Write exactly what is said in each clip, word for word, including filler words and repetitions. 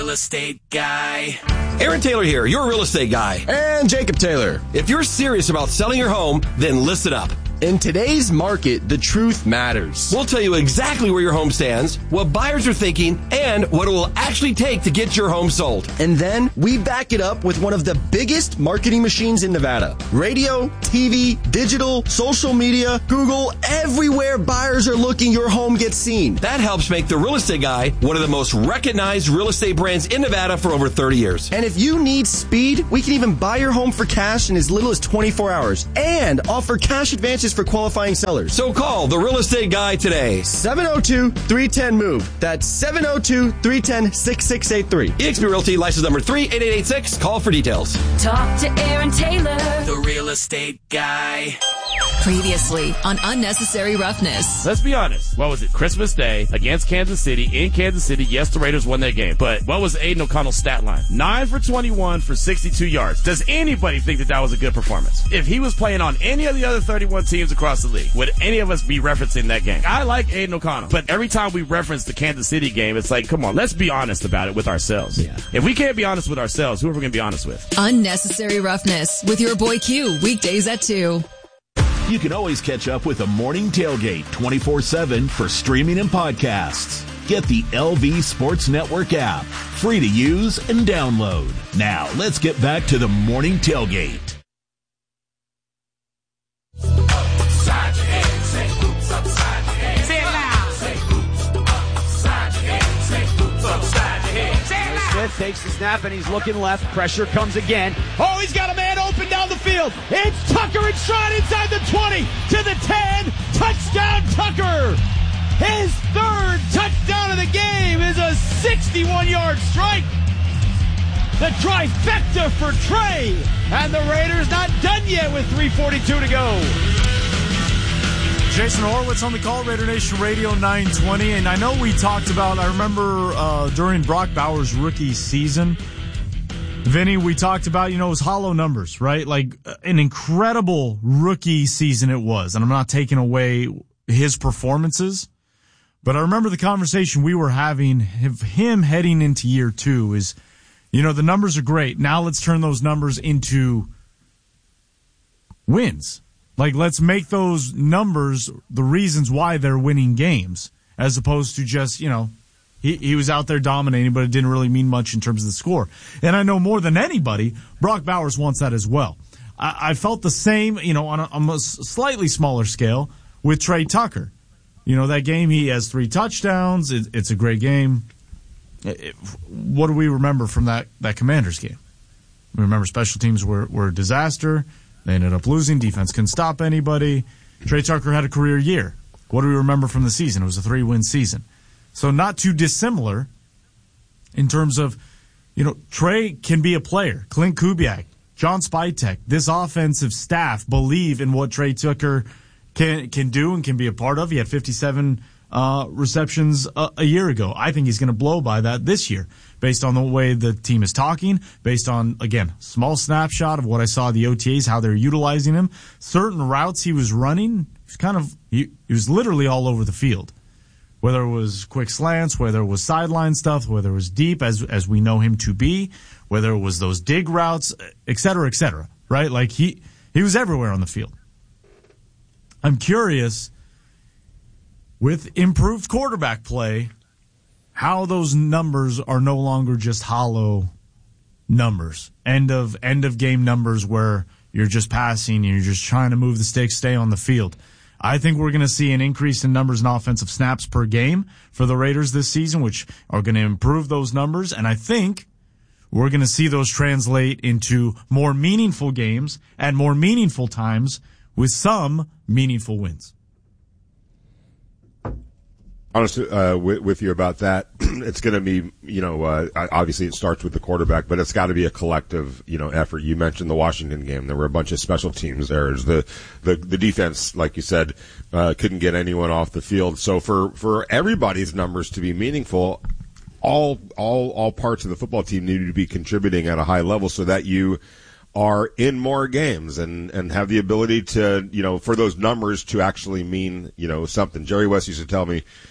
Real estate guy. Aaron Taylor here, your real estate guy. And Jacob Taylor. If you're serious about selling your home, then listen up. In today's market, the truth matters. We'll tell you exactly where your home stands, what buyers are thinking, and what it will actually take to get your home sold. And then we back it up with one of the biggest marketing machines in Nevada. Radio, T V, digital, social media, Google, everywhere buyers are looking, your home gets seen. That helps make the Real Estate Guy one of the most recognized real estate brands in Nevada for over thirty years. And if you need speed, we can even buy your home for cash in as little as twenty-four hours and offer cash advances for qualifying sellers. So call the Real Estate Guy today. seven oh two, three one oh, MOVE. That's seven oh two, three one oh, six six eight three. eXp Realty, license number three eight eight eight six. Call for details. Talk to Aaron Taylor, the Real Estate Guy. Previously on Unnecessary Roughness. Let's be honest. What was it? Christmas Day against Kansas City in Kansas City. Yes, the Raiders won that game. But what was Aiden O'Connell's stat line? nine for twenty-one for sixty-two yards. Does anybody think that that was a good performance? If he was playing on any of the other thirty-one teams across the league, would any of us be referencing that game? I like Aiden O'Connell. But every time we reference the Kansas City game, it's like, come on, let's be honest about it with ourselves. Yeah. If we can't be honest with ourselves, who are we going to be honest with? Unnecessary Roughness with your boy Q. Weekdays at two. You can always catch up with the Morning Tailgate twenty-four seven for streaming and podcasts. Get the L V Sports Network app, free to use and download. Now, let's get back to the Morning Tailgate. Upside your head, say oops, upside your head. Say it loud. Say oops, upside your head. Say oops, upside your head. Say it loud. Smith takes the snap and he's looking left. Pressure comes again. Oh, he's got a man open down the field. It's Tucker and Stride inside the twenty to the ten. Touchdown, Tucker. His third touchdown of the game is a sixty-one-yard strike. The trifecta for Trey. And the Raiders not done yet with three forty-two to go. Jason Horowitz on the call, Raider Nation Radio nine twenty. And I know we talked about, I remember uh, during Brock Bowers' rookie season, Vinny, we talked about, you know, his hollow numbers, right? Like an incredible rookie season it was. And I'm not taking away his performances, but I remember the conversation we were having of him heading into year two is, you know, the numbers are great. Now let's turn those numbers into wins. Like, let's make those numbers the reasons why they're winning games, as opposed to just, you know, he, he was out there dominating, but it didn't really mean much in terms of the score. And I know more than anybody, Brock Bowers wants that as well. I, I felt the same, you know, on a, on a slightly smaller scale with Trey Tucker. You know, that game, he has three touchdowns. It, it's a great game. It, it, what do we remember from that, that Commanders game? We remember special teams were, were a disaster. They ended up losing. Defense couldn't stop anybody. Trey Tucker had a career year. What do we remember from the season? It was a three-win season. So not too dissimilar in terms of, you know, Trey can be a player. Clint Kubiak, John Spytek, this offensive staff believe in what Trey Tucker can can do and can be a part of. He had fifty-seven uh, receptions a, a year ago. I think he's going to blow by that this year based on the way the team is talking, based on, again, small snapshot of what I saw at the O T As, how they're utilizing him. Certain routes he was running, he was kind of, he, he was literally all over the field. Whether it was quick slants, whether it was sideline stuff, whether it was deep, as as we know him to be, whether it was those dig routes, et cetera, et cetera, right? Like, he, he was everywhere on the field. I'm curious, with improved quarterback play, how those numbers are no longer just hollow numbers, end of end of game numbers where you're just passing and you're just trying to move the sticks, stay on the field. I think we're going to see an increase in numbers in offensive snaps per game for the Raiders this season, which are going to improve those numbers. And I think we're going to see those translate into more meaningful games at more meaningful times with some meaningful wins. Honestly, uh, with, with you about that, it's going to be, you know, uh, obviously it starts with the quarterback, but it's got to be a collective, you know, effort. You mentioned the Washington game. There were a bunch of special teams there. The, the, the defense, like you said, uh, couldn't get anyone off the field. So for, for everybody's numbers to be meaningful, all, all, all parts of the football team need to be contributing at a high level so that you are in more games and, and have the ability to, you know, for those numbers to actually mean, you know, something. Jerry West used to tell me,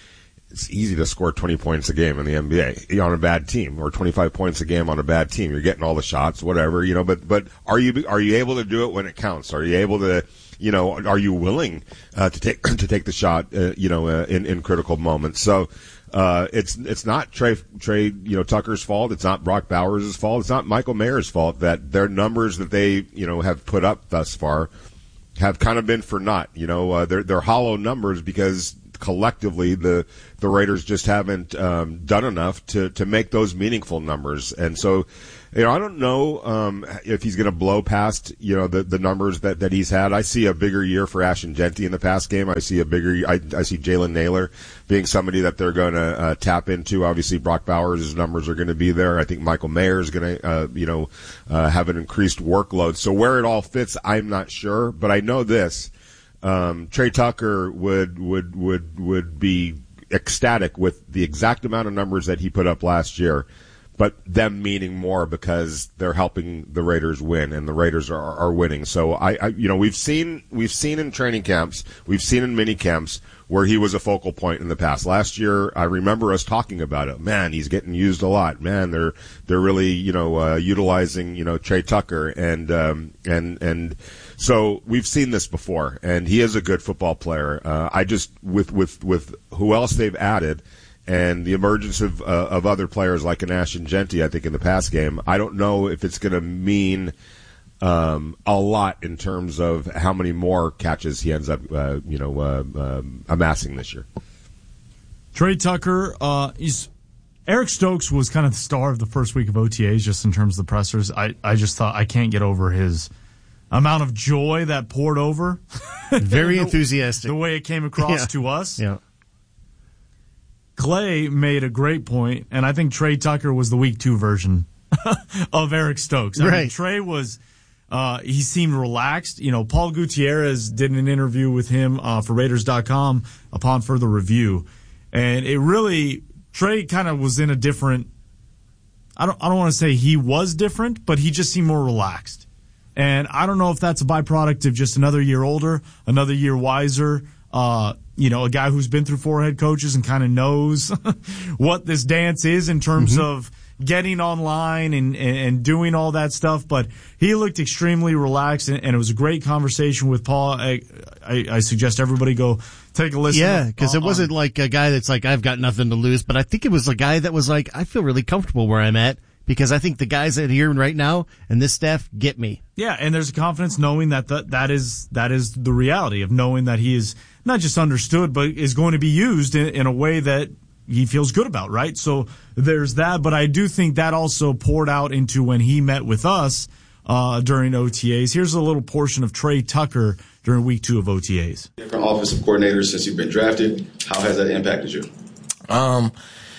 it's easy to score twenty points a game in the N B A You're on a bad team, or twenty-five points a game on a bad team. You're getting all the shots, whatever, you know, but, but are you, are you able to do it when it counts? Are you able to, you know, are you willing, uh, to take, to take the shot, uh, you know, uh, in, in critical moments? So, uh, it's, it's not Trey, Trey, you know, Tucker's fault. It's not Brock Bowers' fault. It's not Michael Mayer's fault that their numbers that they, you know, have put up thus far have kind of been for naught. You know, uh, they're, they're hollow numbers because collectively the the Raiders just haven't um, done enough to to make those meaningful numbers. And so, you know, I don't know um, if he's going to blow past, you know, the the numbers that, that he's had. I see a bigger year for Ashton Genty in the past game. I see a bigger I, I see Jalen Naylor being somebody that they're going to uh, tap into. Obviously, Brock Bowers' numbers are going to be there. I think Michael Mayer is going to uh, you know uh, have an increased workload. So where it all fits, I'm not sure, but I know this. Um, Trey Tucker would, would, would, would be ecstatic with the exact amount of numbers that he put up last year, but them meaning more because they're helping the Raiders win, and the Raiders are, are winning. So I, I, you know, we've seen, we've seen in training camps, we've seen in mini camps where he was a focal point in the past. Last year, I remember us talking about it. Man, he's getting used a lot. Man, they're, they're really, you know, uh, utilizing, you know, Trey Tucker, and, um, and, and, so we've seen this before, and he is a good football player. Uh, I just, with, with, with who else they've added and the emergence of, uh, of other players like an Ashton Genty, I think, in the past game, I don't know if it's going to mean um, a lot in terms of how many more catches he ends up, uh, you know, uh, um, amassing this year. Trey Tucker, uh, he's Eric Stokes was kind of the star of the first week of O T As, just in terms of the pressers. I, I just thought I can't get over his amount of joy that poured over. Very the, enthusiastic. The way it came across yeah. to us. Yeah. Clay made a great point, and I think Trey Tucker was the week two version of Eric Stokes. I right. mean, Trey was, uh, he seemed relaxed. You know, Paul Gutierrez did an interview with him uh, for Raiders dot com upon further review, and it really, Trey kind of was in a different, I don't, I don't want to say he was different, but he just seemed more relaxed. And I don't know if that's a byproduct of just another year older, another year wiser, uh, you know, a guy who's been through four head coaches and kind of knows what this dance is in terms mm-hmm. of getting online and, and, and doing all that stuff. But he looked extremely relaxed, and, and it was a great conversation with Paul. I, I, I suggest everybody go take a listen. Yeah, because it wasn't like a guy that's like, I've got nothing to lose, but I think it was a guy that was like, I feel really comfortable where I'm at. Because I think the guys that are here right now and this staff get me. Yeah, and there's a confidence knowing that the, that is that is the reality of knowing that he is not just understood, but is going to be used in, in a way that he feels good about, right? So there's that, but I do think that also poured out into when he met with us uh, during O T As. Here's a little portion of Trey Tucker during week two of O T As. Different offensive coordinators since you've been drafted. How has that impacted you? Um,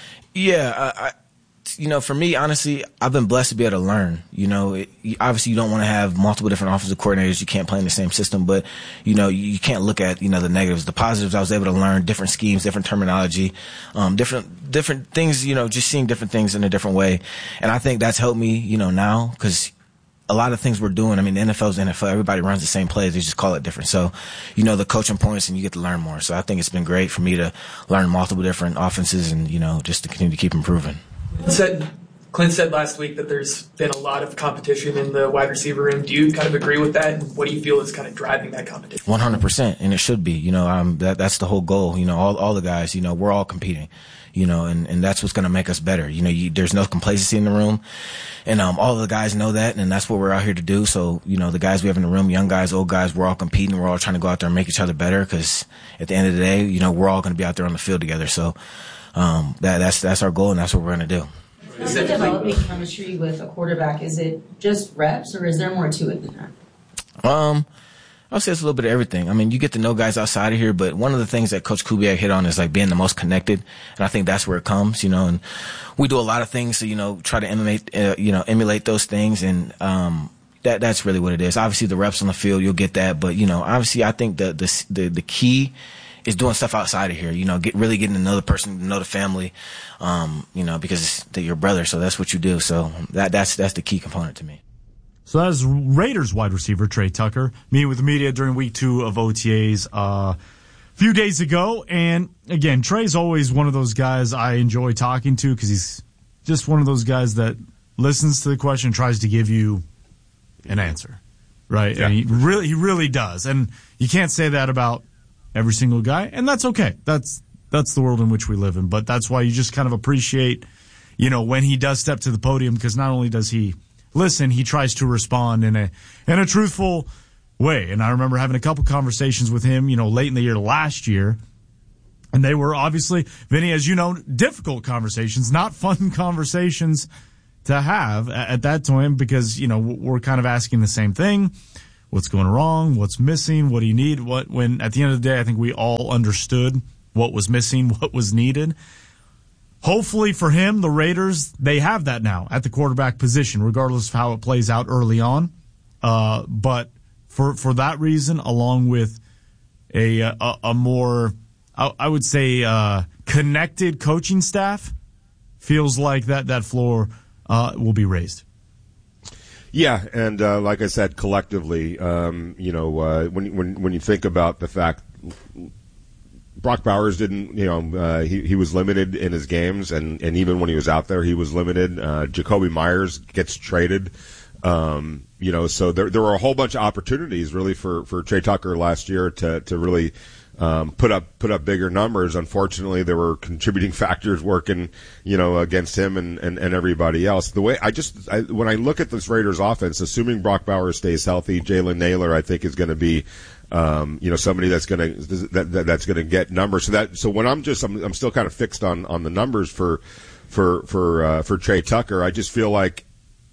yeah, I, I You know, for me, honestly, I've been blessed to be able to learn. You know, it, obviously you don't want to have multiple different offensive coordinators. You can't play in the same system, but, you know, you, you can't look at, you know, the negatives. The positives, I was able to learn different schemes, different terminology, um, different, different things, you know, just seeing different things in a different way. And I think that's helped me, you know, now, because a lot of things we're doing, I mean, the N F L is the N F L. Everybody runs the same plays. They just call it different. So, you know, the coaching points, and you get to learn more. So I think it's been great for me to learn multiple different offenses and, you know, just to continue to keep improving. Said Clint said last week that there's been a lot of competition in the wide receiver room. Do you kind of agree with that? And what do you feel is kind of driving that competition? one hundred percent, and it should be. You know, um, that that's the whole goal. You know, all all the guys, you know, we're all competing. You know, and, and that's what's going to make us better. You know, you, there's no complacency in the room, and um, all of the guys know that, and that's what we're out here to do. So, you know, the guys we have in the room, young guys, old guys, we're all competing. We're all trying to go out there and make each other better, because at the end of the day, you know, we're all going to be out there on the field together. So um, that that's that's our goal, and that's what we're going to do. Is it developing chemistry with a quarterback? Is it just reps, or is there more to it than that? Um, I'll say it's a little bit of everything. I mean, you get to know guys outside of here, but one of the things that Coach Kubiak hit on is like being the most connected, and I think that's where it comes. You know, and we do a lot of things to, you know, try to emulate, uh, you know, emulate those things, and um, that that's really what it is. Obviously, the reps on the field, you'll get that, but you know, obviously, I think the the the, the key is doing stuff outside of here, you know, get really getting to know the person, to know the family, um, you know, because they're your brother, so that's what you do. So that that's that's the key component to me. So that is Raiders wide receiver Trey Tucker meeting with the media during week two of O T As. Uh, few days ago. And again, Trey's always one of those guys I enjoy talking to because he's just one of those guys that listens to the question and tries to give you an answer, right? Yeah. And he really, he really does. And you can't say that about every single guy, and that's okay. That's that's the world in which we live in. But that's why you just kind of appreciate, you know, when he does step to the podium, because not only does he listen, he tries to respond in a in a truthful way. And I remember having a couple conversations with him, you know, late in the year last year. And they were obviously, Vinny, as you know, difficult conversations, not fun conversations to have at that time because, you know, we're kind of asking the same thing. What's going wrong? What's missing? What do you need? What, when at the end of the day, I think we all understood what was missing, what was needed. Hopefully for him, the Raiders, they have that now at the quarterback position, regardless of how it plays out early on. Uh, but for, for that reason, along with a, a, a more, I, I would say, uh, connected coaching staff, feels like that, that floor, uh, will be raised. Yeah, and uh, like I said, collectively, um, you know, uh, when when when you think about the fact Brock Bowers didn't, you know, uh, he he was limited in his games, and, and even when he was out there, he was limited. Uh, Jakobi Meyers gets traded, um, you know, so there there were a whole bunch of opportunities really for, for Trey Tucker last year to to really um, put up put up bigger numbers. Unfortunately, there were contributing factors working, you know, against him and, and, and everybody else. The way I just I, when I look at this Raiders offense, assuming Brock Bowers stays healthy, Jalen Naylor I think is going to be, um, you know, somebody that's going to that, that that's going to get numbers. So that so when I'm just I'm, I'm still kind of fixed on, on the numbers for for for uh, for Trey Tucker. I just feel like,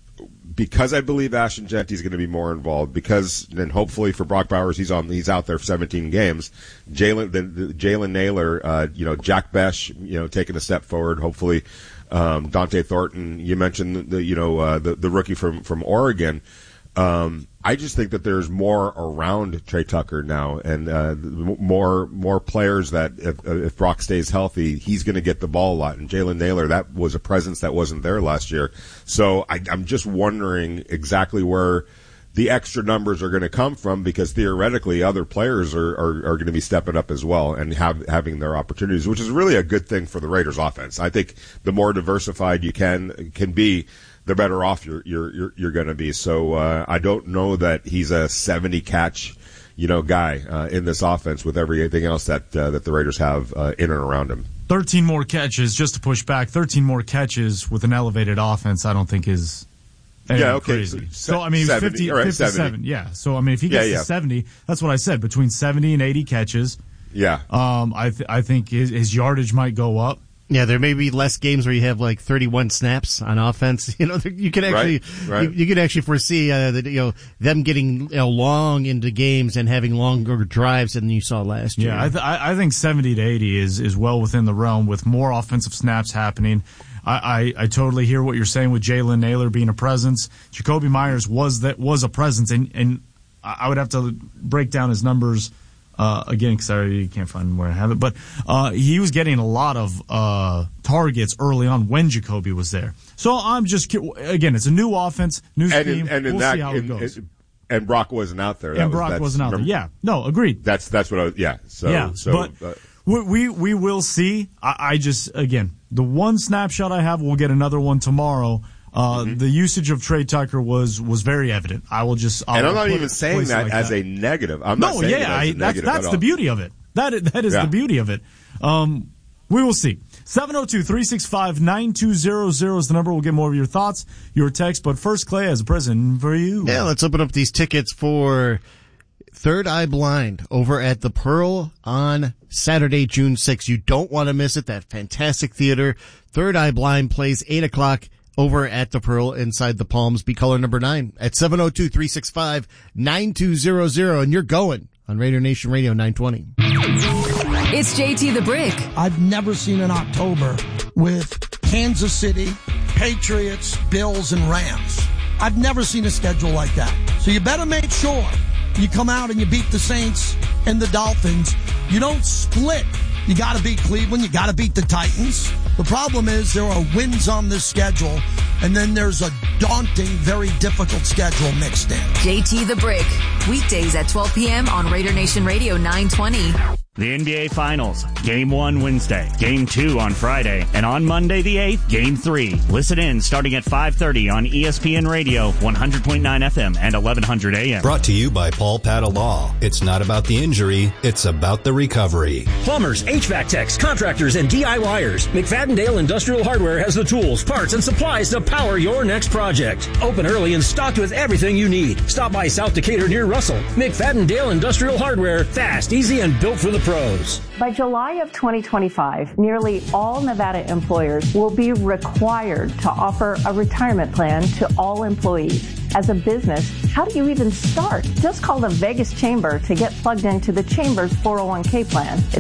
because I believe Ashton Jeanty is going to be more involved, because then hopefully for Brock Bowers he's on he's out there for seventeen games. Jalen Jalen Naylor, uh, you know, Jack Besh, you know, taking a step forward. Hopefully, um, Dante Thornton. You mentioned the, the you know uh, the the rookie from from Oregon. Um, I just think that there's more around Trey Tucker now, and uh, more more players that if, if Brock stays healthy, he's going to get the ball a lot. And Jalen Naylor, that was a presence that wasn't there last year. So I, I'm just wondering exactly where the extra numbers are going to come from, because theoretically other players are, are, are going to be stepping up as well and have, having their opportunities, which is really a good thing for the Raiders offense. I think the more diversified you can can be, the better off you're you're you're, you're going to be. So uh, I don't know that he's a seventy catch, you know, guy uh, in this offense with everything else that uh, that the Raiders have uh, in and around him. Thirteen more catches, just to push back. Thirteen more catches with an elevated offense, I don't think is yeah okay. crazy. So, so I mean, seventy, fifty, right, fifty-seven, seventy. yeah. So I mean, if he gets yeah, yeah. to seventy, that's what I said. Between seventy and eighty catches, yeah. Um, I th- I think his, his yardage might go up. Yeah, there may be less games where you have like thirty-one snaps on offense. You know, you can actually, right, right. You, you can actually foresee uh, that, you know, them getting, you know, long into games and having longer drives than you saw last year. Yeah, I, th- I think seventy to eighty is is well within the realm with more offensive snaps happening. I, I, I totally hear what you're saying with Jalen Naylor being a presence. Jakobi Meyers was that was a presence, and and I would have to break down his numbers. Uh, again, because I can't find where I have it, but uh, he was getting a lot of uh, targets early on when Jakobi was there. So I'm just again, it's a new offense, new scheme. And in, and in we'll that, see how in, it goes. in, and Brock wasn't out there. That and was, Brock that's, wasn't out remember, there. Yeah, no, agreed. That's that's what I was. Yeah. So yeah, so, but uh, we, we we will see. I, I just again, the one snapshot I have, we'll get another one tomorrow. Uh, mm-hmm. The usage of Trey Tucker was, was very evident. I will just, I'll and I'm not put even it, saying that like as that. a negative. I'm no, not saying yeah, it as a I, that's, negative that's at the all. beauty of it. That is, that is yeah. the beauty of it. Um, we will see. seven oh two, three six five, nine two zero zero is the number. We'll get more of your thoughts, your text. But first, Clay has a present for you. Yeah, let's open up these tickets for Third Eye Blind over at the Pearl on Saturday, June sixth. You don't want to miss it. That fantastic theater. Third Eye Blind plays eight o'clock over at the Pearl inside the Palms. Be caller number nine at seven oh two, three six five, nine two zero zero. And you're going on Raider Nation Radio nine twenty. It's J T the Brick. I've never seen an October with Kansas City, Patriots, Bills, and Rams. I've never seen a schedule like that. So you better make sure you come out and you beat the Saints and the Dolphins. You don't split. You got to beat Cleveland. You got to beat the Titans. The problem is there are wins on this schedule, and then there's a daunting, very difficult schedule mixed in. J T the Brick. Weekdays at twelve p.m. on Raider Nation Radio nine twenty. The N B A Finals, Game one Wednesday, Game two on Friday, and on Monday the eighth, Game three. Listen in starting at five thirty on E S P N Radio, one hundred point nine F M and eleven hundred A M. Brought to you by Paul Pata Law. It's not about the injury, it's about the recovery. Plumbers, H V A C techs, contractors, and D I Y ers. McFadden-Dale Industrial Hardware has the tools, parts, and supplies to power your next project. Open early and stocked with everything you need. Stop by South Decatur near Russell. McFadden-Dale Industrial Hardware. Fast, easy, and built for the pros. By July of twenty twenty-five, nearly all Nevada employers will be required to offer a retirement plan to all employees. As a business, how do you even start? Just call the Vegas Chamber to get plugged into the Chamber's four oh one k plan. It's